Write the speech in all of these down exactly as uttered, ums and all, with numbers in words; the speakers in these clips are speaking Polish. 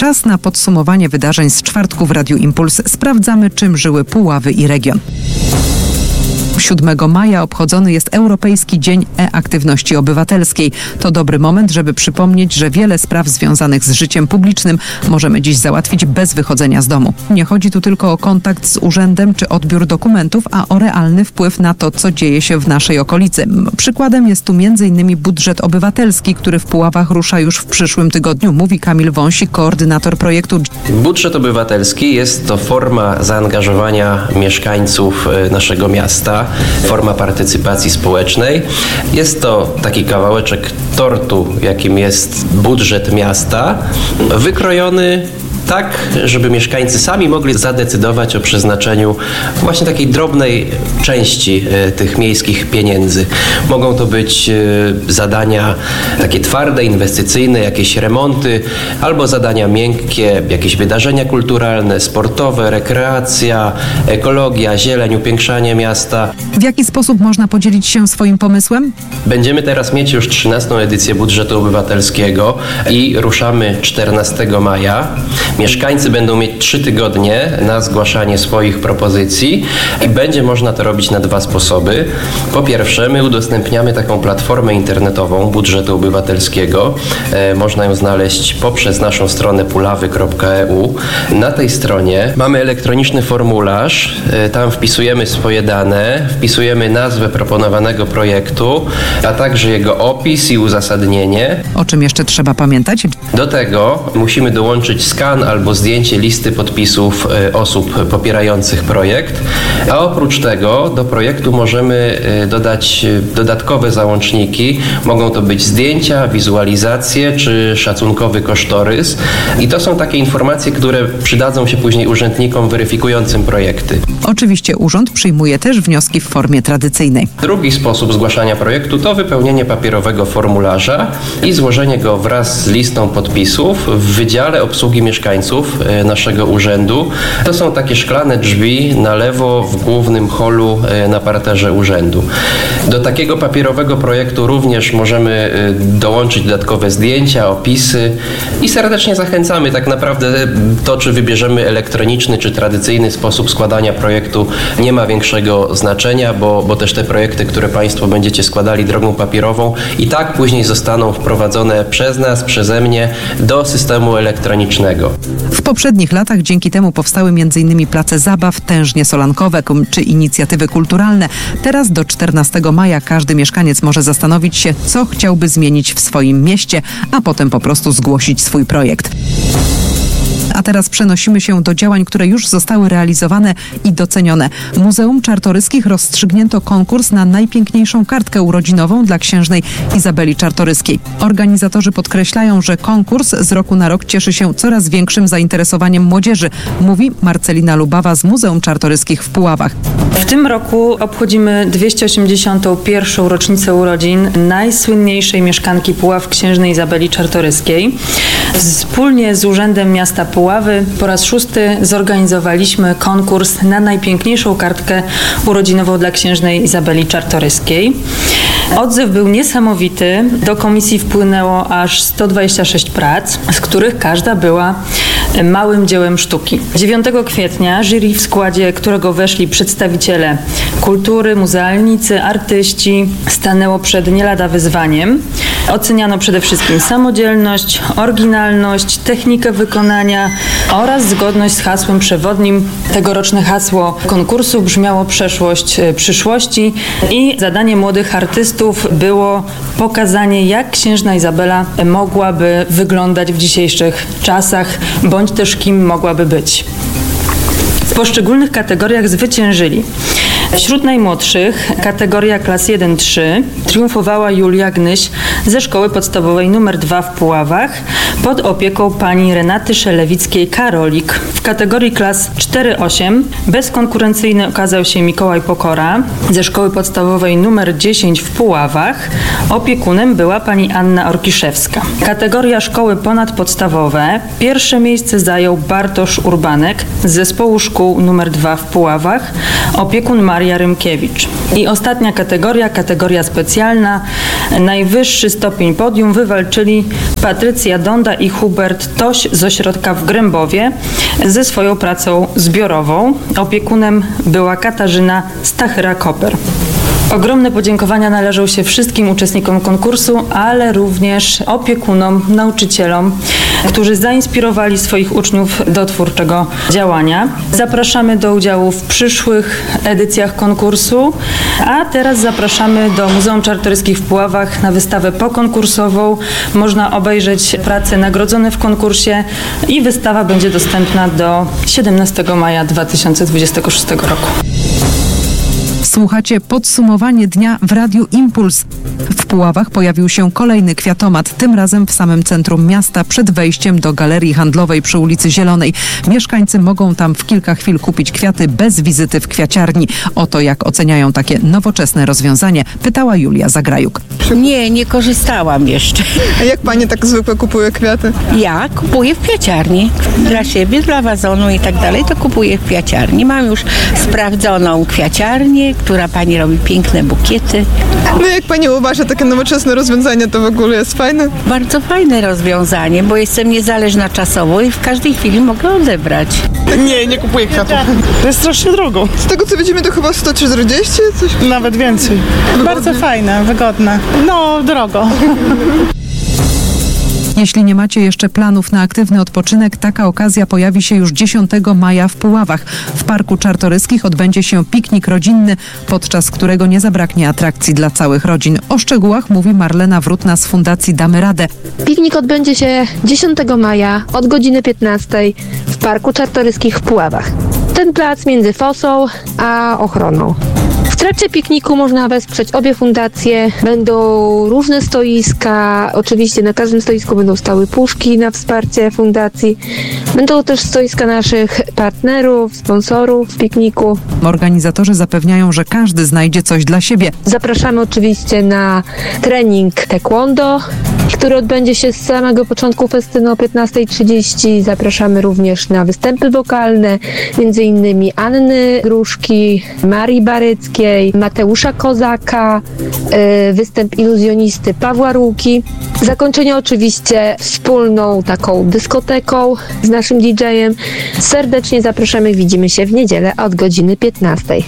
Czas na podsumowanie wydarzeń z czwartku w Radiu Impuls. Sprawdzamy, czym żyły Puławy i region. siódmego maja obchodzony jest Europejski Dzień E-Aktywności Obywatelskiej. To dobry moment, żeby przypomnieć, że wiele spraw związanych z życiem publicznym możemy dziś załatwić bez wychodzenia z domu. Nie chodzi tu tylko o kontakt z urzędem czy odbiór dokumentów, a o realny wpływ na to, co dzieje się w naszej okolicy. Przykładem jest tu między innymi budżet obywatelski, który w Puławach rusza już w przyszłym tygodniu, mówi Kamil Wąsik, koordynator projektu. Budżet obywatelski jest to forma zaangażowania mieszkańców naszego miasta, forma partycypacji społecznej. Jest to taki kawałeczek tortu, jakim jest budżet miasta, wykrojony tak, żeby mieszkańcy sami mogli zadecydować o przeznaczeniu właśnie takiej drobnej części e, tych miejskich pieniędzy. Mogą to być e, zadania takie twarde, inwestycyjne, jakieś remonty, albo zadania miękkie, jakieś wydarzenia kulturalne, sportowe, rekreacja, ekologia, zieleń, upiększanie miasta. W jaki sposób można podzielić się swoim pomysłem? Będziemy teraz mieć już trzynastą edycję budżetu obywatelskiego i ruszamy czternastego maja. Mieszkańcy będą mieć trzy tygodnie na zgłaszanie swoich propozycji i będzie można to robić na dwa sposoby. Po pierwsze, my udostępniamy taką platformę internetową budżetu obywatelskiego. E, można ją znaleźć poprzez naszą stronę pulawy kropka e u. Na tej stronie mamy elektroniczny formularz. E, tam wpisujemy swoje dane, wpisujemy nazwę proponowanego projektu, a także jego opis i uzasadnienie. O czym jeszcze trzeba pamiętać? Do tego musimy dołączyć skan albo zdjęcie listy podpisów osób popierających projekt, a oprócz tego do projektu możemy dodać dodatkowe załączniki. Mogą to być zdjęcia, wizualizacje czy szacunkowy kosztorys i to są takie informacje, które przydadzą się później urzędnikom weryfikującym projekty. Oczywiście urząd przyjmuje też wnioski w formie tradycyjnej. Drugi sposób zgłaszania projektu to wypełnienie papierowego formularza i złożenie go wraz z listą podpisów w Wydziale Obsługi Mieszkańców naszego urzędu. To są takie szklane drzwi na lewo w głównym holu na parterze urzędu. Do takiego papierowego projektu również możemy dołączyć dodatkowe zdjęcia, opisy i serdecznie zachęcamy. Tak naprawdę to, czy wybierzemy elektroniczny czy tradycyjny sposób składania projektu, nie ma większego znaczenia, bo, bo też te projekty, które Państwo będziecie składali drogą papierową, i tak później zostaną wprowadzone przez nas, przeze mnie do systemu elektronicznego. W poprzednich latach dzięki temu powstały m.in. place zabaw, tężnie solankowe czy inicjatywy kulturalne. Teraz do czternastego maja każdy mieszkaniec może zastanowić się, co chciałby zmienić w swoim mieście, a potem po prostu zgłosić swój projekt. A teraz przenosimy się do działań, które już zostały realizowane i docenione. W Muzeum Czartoryskich rozstrzygnięto konkurs na najpiękniejszą kartkę urodzinową dla księżnej Izabeli Czartoryskiej. Organizatorzy podkreślają, że konkurs z roku na rok cieszy się coraz większym zainteresowaniem młodzieży, mówi Marcelina Lubawa z Muzeum Czartoryskich w Puławach. W tym roku obchodzimy dwieście osiemdziesiątą pierwszą rocznicę urodzin najsłynniejszej mieszkanki Puław, księżnej Izabeli Czartoryskiej. Wspólnie z Urzędem Miasta Puławy po raz szósty zorganizowaliśmy konkurs na najpiękniejszą kartkę urodzinową dla księżnej Izabeli Czartoryskiej. Odzew był niesamowity. Do komisji wpłynęło aż sto dwadzieścia sześć prac, z których każda była małym dziełem sztuki. dziewiątego kwietnia jury, w składzie którego weszli przedstawiciele kultury, muzealnicy, artyści, stanęło przed nie lada wyzwaniem. Oceniano przede wszystkim samodzielność, oryginalność, technikę wykonania oraz zgodność z hasłem przewodnim. Tegoroczne hasło konkursu brzmiało „Przeszłość przyszłości” i zadanie młodych artystów było pokazanie, jak księżna Izabela mogłaby wyglądać w dzisiejszych czasach, bądź też kim mogłaby być. W poszczególnych kategoriach zwyciężyli. Wśród najmłodszych kategoria klas jeden trzy triumfowała Julia Gnyś ze szkoły podstawowej numer dwa w Puławach pod opieką pani Renaty Szelewickiej-Karolik. W kategorii klas cztery osiem bezkonkurencyjny okazał się Mikołaj Pokora ze szkoły podstawowej numer dziesięć w Puławach. Opiekunem była pani Anna Orkiszewska. Kategoria szkoły ponadpodstawowe pierwsze miejsce zajął Bartosz Urbanek z zespołu szkół numer dwa w Puławach. Opiekun Maria Maria Rymkiewicz. I ostatnia kategoria, kategoria specjalna, najwyższy stopień podium wywalczyli Patrycja Donda i Hubert Toś z ośrodka w Grębowie ze swoją pracą zbiorową. Opiekunem była Katarzyna Stachyra-Koper. Ogromne podziękowania należą się wszystkim uczestnikom konkursu, ale również opiekunom, nauczycielom, którzy zainspirowali swoich uczniów do twórczego działania. Zapraszamy do udziału w przyszłych edycjach konkursu, a teraz zapraszamy do Muzeum Czartoryskich w Puławach na wystawę pokonkursową. Można obejrzeć prace nagrodzone w konkursie i wystawa będzie dostępna do siedemnastego maja dwa tysiące dwudziestego szóstego roku. Słuchacie podsumowanie dnia w Radiu Impuls. W Puławach pojawił się kolejny kwiatomat, tym razem w samym centrum miasta, przed wejściem do galerii handlowej przy ulicy Zielonej. Mieszkańcy mogą tam w kilka chwil kupić kwiaty bez wizyty w kwiaciarni. O to, jak oceniają takie nowoczesne rozwiązanie, pytała Julia Zagrajuk. Nie, nie korzystałam jeszcze. A jak pani tak zwykle kupuje kwiaty? Ja kupuję w kwiaciarni. Dla siebie, dla wazonu i tak dalej, to kupuję w kwiaciarni. Mam już sprawdzoną kwiaciarnię, która pani robi piękne bukiety. No jak pani uważa, takie nowoczesne rozwiązanie to w ogóle jest fajne? Bardzo fajne rozwiązanie, bo jestem niezależna czasowo i w każdej chwili mogę odebrać. Nie, nie kupuję kwiatów. To jest strasznie drogo. Z tego co widzimy, to chyba sto czterdzieści? Coś? Nawet więcej. Wygodne. Bardzo fajne, wygodne. No, drogo. Jeśli nie macie jeszcze planów na aktywny odpoczynek, taka okazja pojawi się już dziesiątego maja w Puławach. W Parku Czartoryskich odbędzie się piknik rodzinny, podczas którego nie zabraknie atrakcji dla całych rodzin. O szczegółach mówi Marlena Wrutna z Fundacji Damy Radę. Piknik odbędzie się dziesiątego maja od godziny piętnastej w Parku Czartoryskich w Puławach. Ten plac między fosą a ochroną. W trakcie pikniku można wesprzeć obie fundacje. Będą różne stoiska. Oczywiście na każdym stoisku będą stały puszki na wsparcie fundacji. Będą też stoiska naszych partnerów, sponsorów w pikniku. Organizatorzy zapewniają, że każdy znajdzie coś dla siebie. Zapraszamy oczywiście na trening taekwondo, który odbędzie się z samego początku festynu o piętnastej trzydzieści. Zapraszamy również na występy wokalne, między innymi Anny Gruszki, Marii Baryckiej, Mateusza Kozaka, występ iluzjonisty Pawła Ruki. Zakończenie oczywiście wspólną taką dyskoteką z naszym didżejem. Serdecznie zapraszamy, widzimy się w niedzielę od godziny piętnastej.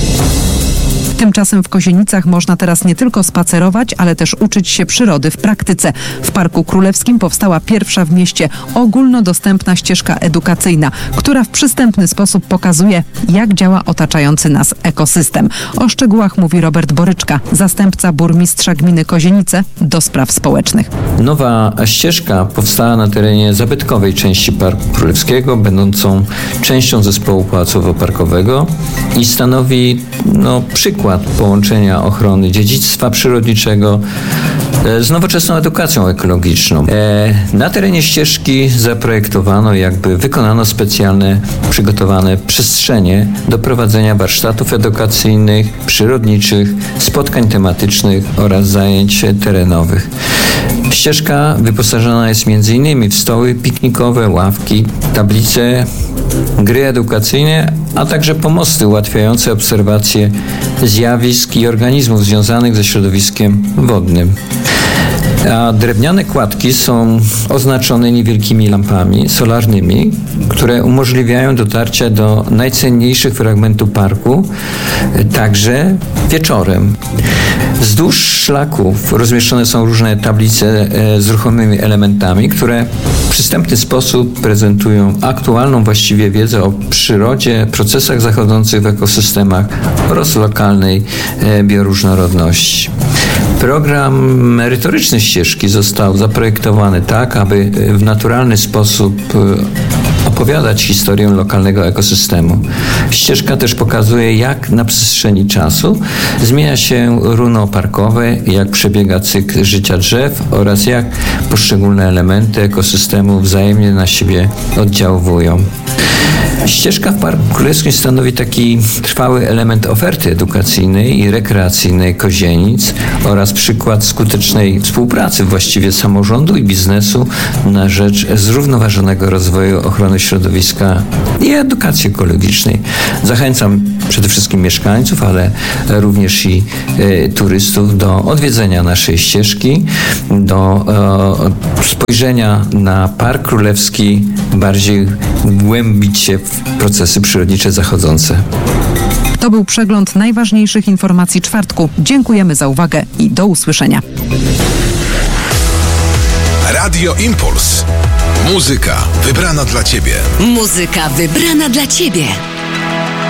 Tymczasem w Kozienicach można teraz nie tylko spacerować, ale też uczyć się przyrody w praktyce. W Parku Królewskim powstała pierwsza w mieście ogólnodostępna ścieżka edukacyjna, która w przystępny sposób pokazuje, jak działa otaczający nas ekosystem. O szczegółach mówi Robert Boryczka, zastępca burmistrza gminy Kozienice do spraw społecznych. Nowa ścieżka powstała na terenie zabytkowej części Parku Królewskiego, będącą częścią zespołu pałacowo-parkowego i stanowi no, przykład połączenia ochrony dziedzictwa przyrodniczego z nowoczesną edukacją ekologiczną. Na terenie ścieżki zaprojektowano, jakby wykonano specjalne, przygotowane przestrzenie do prowadzenia warsztatów edukacyjnych, przyrodniczych, spotkań tematycznych oraz zajęć terenowych. Ścieżka wyposażona jest między innymi w stoły piknikowe, ławki, tablice, gry edukacyjne, a także pomosty ułatwiające obserwację zjawisk i organizmów związanych ze środowiskiem wodnym. A drewniane kładki są oznaczone niewielkimi lampami solarnymi, które umożliwiają dotarcie do najcenniejszych fragmentów parku, także wieczorem. Wzdłuż szlaków rozmieszczone są różne tablice z ruchomymi elementami, które w przystępny sposób prezentują aktualną właściwie wiedzę o przyrodzie, procesach zachodzących w ekosystemach oraz lokalnej bioróżnorodności. Program merytoryczny ścieżki został zaprojektowany tak, aby w naturalny sposób opowiadać historię lokalnego ekosystemu. Ścieżka też pokazuje, jak na przestrzeni czasu zmienia się runo parkowe, jak przebiega cykl życia drzew oraz jak poszczególne elementy ekosystemu wzajemnie na siebie oddziałują. Ścieżka w Parku Królewskim stanowi taki trwały element oferty edukacyjnej i rekreacyjnej Kozienic oraz przykład skutecznej współpracy właściwie samorządu i biznesu na rzecz zrównoważonego rozwoju ochrony środowiska i edukacji ekologicznej. Zachęcam przede wszystkim mieszkańców, ale również i e, turystów do odwiedzenia naszej ścieżki, do e, spojrzenia na Park Królewski, bardziej głębić się w procesy przyrodnicze zachodzące. To był przegląd najważniejszych informacji czwartku. Dziękujemy za uwagę i do usłyszenia. Radio Impuls. Muzyka wybrana dla Ciebie. Muzyka wybrana dla Ciebie.